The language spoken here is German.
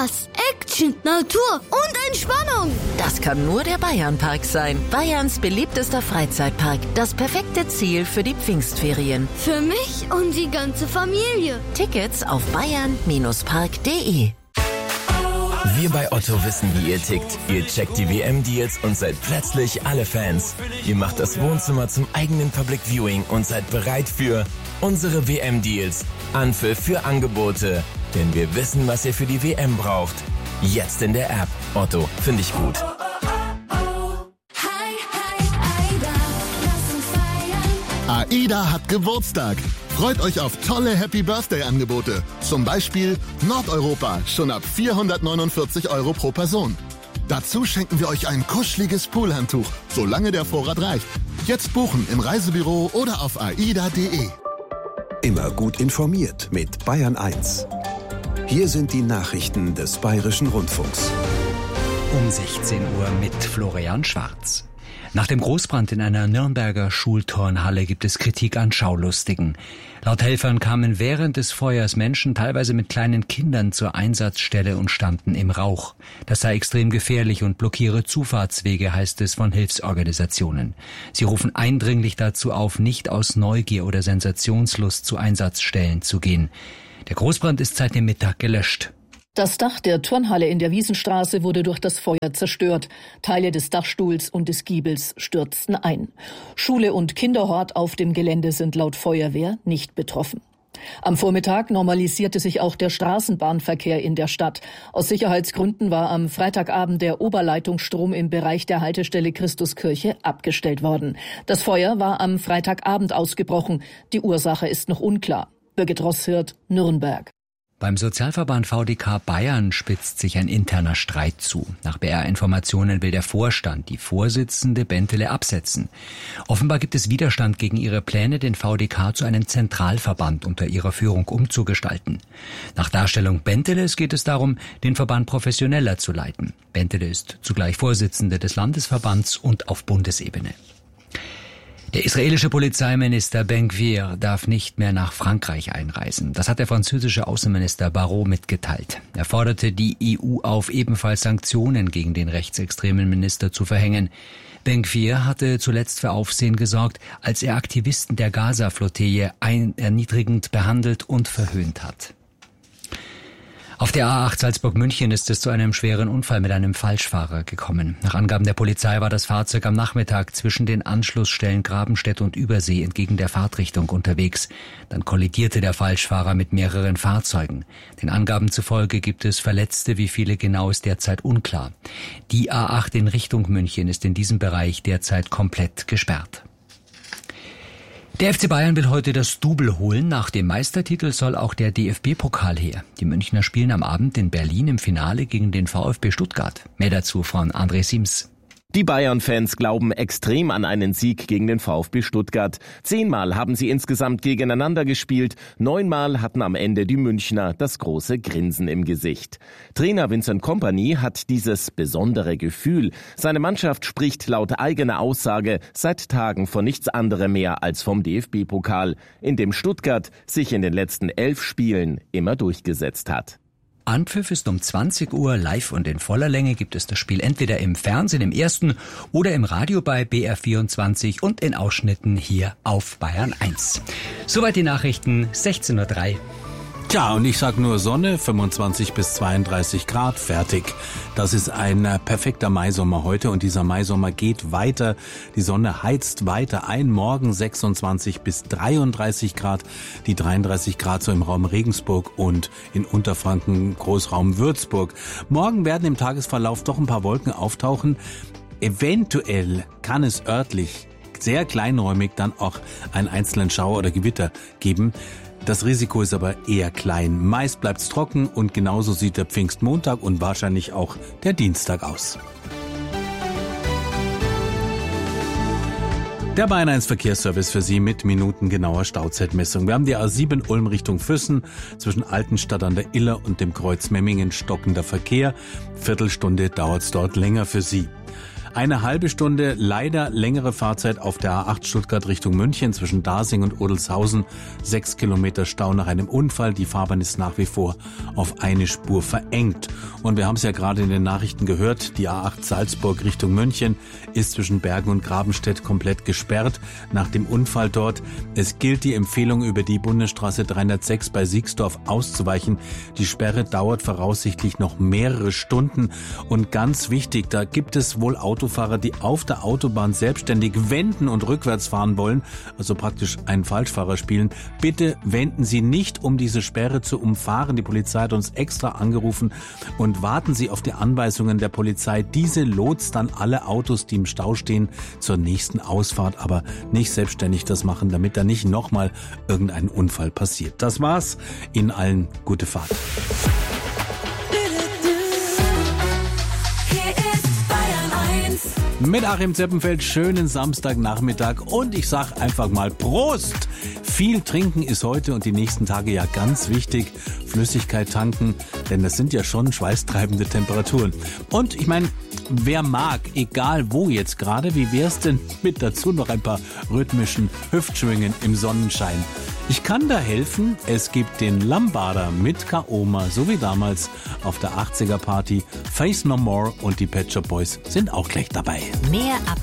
Spaß, Action, Natur und Entspannung. Das kann nur der Bayernpark sein. Bayerns beliebtester Freizeitpark. Das perfekte Ziel für die Pfingstferien. Für mich und die ganze Familie. Tickets auf bayern-park.de. Wir bei Otto wissen, wie ihr tickt. Ihr checkt die WM-Deals und seid plötzlich alle Fans. Ihr macht das Wohnzimmer zum eigenen Public Viewing und seid bereit für unsere WM-Deals. Anpfiff für Angebote. Denn wir wissen, was ihr für die WM braucht. Jetzt in der App. Otto, finde ich gut. AIDA hat Geburtstag. Freut euch auf tolle Happy-Birthday-Angebote. Zum Beispiel Nordeuropa, schon ab 449 € pro Person. Dazu schenken wir euch ein kuscheliges Poolhandtuch, solange der Vorrat reicht. Jetzt buchen im Reisebüro oder auf aida.de. Immer gut informiert mit Bayern 1. Hier sind die Nachrichten des Bayerischen Rundfunks. Um 16 Uhr mit Florian Schwarz. Nach dem Großbrand in einer Nürnberger Schulturnhalle gibt es Kritik an Schaulustigen. Laut Helfern kamen während des Feuers Menschen, teilweise mit kleinen Kindern, zur Einsatzstelle und standen im Rauch. Das sei extrem gefährlich und blockiere Zufahrtswege, heißt es von Hilfsorganisationen. Sie rufen eindringlich dazu auf, nicht aus Neugier oder Sensationslust zu Einsatzstellen zu gehen. Der Großbrand ist seit dem Mittag gelöscht. Das Dach der Turnhalle in der Wiesenstraße wurde durch das Feuer zerstört. Teile des Dachstuhls und des Giebels stürzten ein. Schule und Kinderhort auf dem Gelände sind laut Feuerwehr nicht betroffen. Am Vormittag normalisierte sich auch der Straßenbahnverkehr in der Stadt. Aus Sicherheitsgründen war am Freitagabend der Oberleitungsstrom im Bereich der Haltestelle Christuskirche abgestellt worden. Das Feuer war am Freitagabend ausgebrochen. Die Ursache ist noch unklar. Birgit Rosshirt, Nürnberg. Beim Sozialverband VDK Bayern spitzt sich ein interner Streit zu. Nach BR-Informationen will der Vorstand die Vorsitzende Bentele absetzen. Offenbar gibt es Widerstand gegen ihre Pläne, den VDK zu einem Zentralverband unter ihrer Führung umzugestalten. Nach Darstellung Benteles geht es darum, den Verband professioneller zu leiten. Bentele ist zugleich Vorsitzende des Landesverbands und auf Bundesebene. Der israelische Polizeiminister Ben-Gvir darf nicht mehr nach Frankreich einreisen. Das hat der französische Außenminister Barrot mitgeteilt. Er forderte die EU auf, ebenfalls Sanktionen gegen den rechtsextremen Minister zu verhängen. Ben-Gvir hatte zuletzt für Aufsehen gesorgt, als er Aktivisten der Gaza-Flottille erniedrigend behandelt und verhöhnt hat. Auf der A8 Salzburg-München ist es zu einem schweren Unfall mit einem Falschfahrer gekommen. Nach Angaben der Polizei war das Fahrzeug am Nachmittag zwischen den Anschlussstellen Grabenstedt und Übersee entgegen der Fahrtrichtung unterwegs. Dann kollidierte der Falschfahrer mit mehreren Fahrzeugen. Den Angaben zufolge gibt es Verletzte, wie viele genau ist derzeit unklar. Die A8 in Richtung München ist in diesem Bereich derzeit komplett gesperrt. Der FC Bayern will heute das Double holen. Nach dem Meistertitel soll auch der DFB-Pokal her. Die Münchner spielen am Abend in Berlin im Finale gegen den VfB Stuttgart. Mehr dazu von André Sims. Die Bayern-Fans glauben extrem an einen Sieg gegen den VfB Stuttgart. 10-mal haben sie insgesamt gegeneinander gespielt. 9-mal hatten am Ende die Münchner das große Grinsen im Gesicht. Trainer Vincent Kompany hat dieses besondere Gefühl. Seine Mannschaft spricht laut eigener Aussage seit Tagen von nichts anderem mehr als vom DFB-Pokal, in dem Stuttgart sich in den letzten 11 Spielen immer durchgesetzt hat. Anpfiff ist um 20 Uhr. Live und in voller Länge gibt es das Spiel entweder im Fernsehen im ersten oder im Radio bei BR24 und in Ausschnitten hier auf Bayern 1. Soweit die Nachrichten, 16:03 Uhr. Tja, und ich sag nur Sonne, 25 bis 32 Grad, fertig. Das ist ein perfekter Maisommer heute und dieser Maisommer geht weiter. Die Sonne heizt weiter ein. Morgen 26 bis 33 Grad, die 33 Grad so im Raum Regensburg und in Unterfranken, Großraum Würzburg. Morgen werden im Tagesverlauf doch ein paar Wolken auftauchen. Eventuell kann es örtlich sehr kleinräumig dann auch einen einzelnen Schauer oder Gewitter geben. Das Risiko ist aber eher klein. Meist bleibt's trocken und genauso sieht der Pfingstmontag und wahrscheinlich auch der Dienstag aus. Der Bayern 1 Verkehrsservice für Sie mit minutengenauer Stauzeitmessung. Wir haben die A7 Ulm Richtung Füssen, zwischen Altenstadt an der Iller und dem Kreuz Memmingen stockender Verkehr. Viertelstunde dauert's dort länger für Sie. Eine halbe Stunde leider längere Fahrzeit auf der A8 Stuttgart Richtung München zwischen Dasing und Odelshausen. 6 Kilometer Stau nach einem Unfall. Die Fahrbahn ist nach wie vor auf eine Spur verengt. Und wir haben es ja gerade in den Nachrichten gehört, die A8 Salzburg Richtung München ist zwischen Bergen und Grabenstedt komplett gesperrt nach dem Unfall dort. Es gilt die Empfehlung, über die Bundesstraße 306 bei Siegsdorf auszuweichen. Die Sperre dauert voraussichtlich noch mehrere Stunden. Und ganz wichtig, da gibt es wohl Autofahrer, die auf der Autobahn selbstständig wenden und rückwärts fahren wollen, also praktisch einen Falschfahrer spielen. Bitte wenden Sie nicht, um diese Sperre zu umfahren. Die Polizei hat uns extra angerufen und warten Sie auf die Anweisungen der Polizei. Diese lotst dann alle Autos, die im Stau stehen, zur nächsten Ausfahrt, aber nicht selbstständig das machen, damit da nicht nochmal irgendein Unfall passiert. Das war's. Ihnen allen gute Fahrt. Mit Achim Zeppenfeld, schönen Samstagnachmittag und ich sag einfach mal Prost! Viel trinken ist heute und die nächsten Tage ja ganz wichtig. Flüssigkeit tanken, denn das sind ja schon schweißtreibende Temperaturen. Und ich meine, wer mag, egal wo jetzt gerade, wie wär's denn mit dazu noch ein paar rhythmischen Hüftschwingen im Sonnenschein? Ich kann da helfen. Es gibt den Lambada mit Kaoma, so wie damals auf der 80er Party. Face No More und die Pet Shop Boys sind auch gleich dabei. Mehr ab